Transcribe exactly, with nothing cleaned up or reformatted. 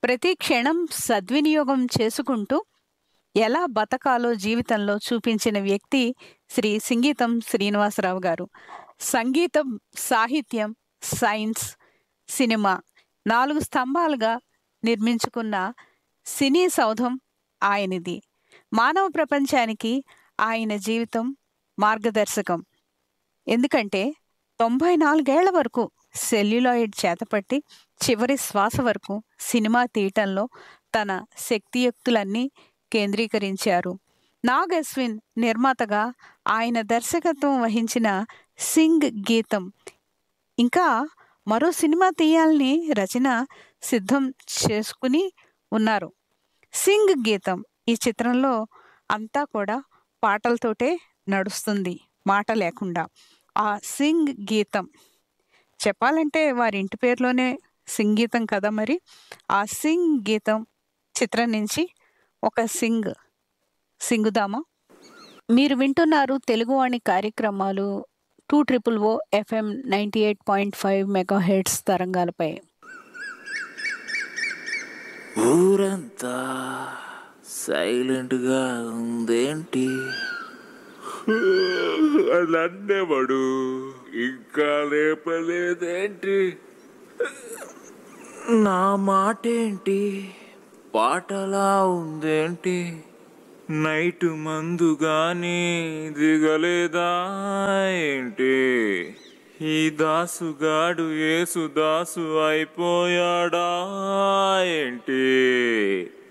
ప్రతి క్షణం సద్వినియోగం చేసుకుంటూ ఎలా బతకాలో జీవితంలో చూపించిన వ్యక్తి శ్రీ సింగీతం శ్రీనివాసరావు గారు. సంగీతం, సాహిత్యం, సైన్స్, సినిమా నాలుగు స్తంభాలుగా నిర్మించుకున్న సినీ సౌధం ఆయనది. మానవ ప్రపంచానికి ఆయన జీవితం మార్గదర్శకం. ఎందుకంటే తొంభై నాలుగేళ్ల వరకు సెల్యులాయిడ్ చేతపట్టి చివరి శ్వాస వరకు సినిమా తీయటంలో తన శక్తియుక్తులన్నీ కేంద్రీకరించారు. నాగ్ అశ్విన్ నిర్మాతగా ఆయన దర్శకత్వం వహించిన సింగ్ గీతం ఇంకా మరో సినిమా తీయాలని రచన సిద్ధం చేసుకుని ఉన్నారు. సింగ్ గీతం ఈ చిత్రంలో అంతా కూడా పాటలతోటే నడుస్తుంది, మాట లేకుండా. ఆ సింగ్ గీతం చెప్పాలంటే వారి ఇంటి పేరులోనే సింగీతం కదా మరి. ఆ సింగ్ గీతం చిత్రం నుంచి ఒక సింగ్ సింగుదామా? మీరు వింటున్నారు తెలుగువాణి కార్యక్రమాలు టూ ట్రిపుల్ ఓ FM ninety eight point five mega hertz తరంగాలపై. ఊరంతా సైలెంట్గా ఉందేంటి? అన్నవాడు ఇంకా లేపలేదేంటి? నా మాటేంటి పాటలా ఉందేంటి? నైట్ మందు గాని దిగలేదా ఏంటి? ఈ దాసుగాడు ఏసు దాసు అయిపోయాడా ఏంటి?